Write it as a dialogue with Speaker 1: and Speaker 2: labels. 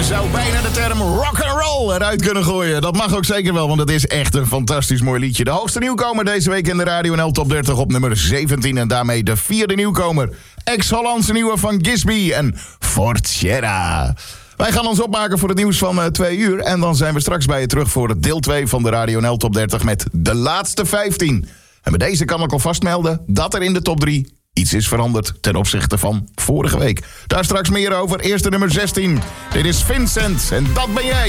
Speaker 1: zou bijna de term rock'n'roll eruit kunnen gooien. Dat mag ook zeker wel, want het is echt een fantastisch mooi liedje. De hoogste nieuwkomer deze week in de Radio NL Top 30 op nummer 17. En daarmee de vierde nieuwkomer. Ex-Hollandse nieuwe van Gisby en Fortjera. Wij gaan ons opmaken voor het nieuws van 2 uur. En dan zijn we straks bij je terug voor het deel 2 van de Radio NL Top 30 met de laatste 15. En bij deze kan ik alvast melden dat er in de top 3 iets is veranderd ten opzichte van vorige week. Daar straks meer over. Eerste nummer 16. Dit is Vincent en dat ben jij.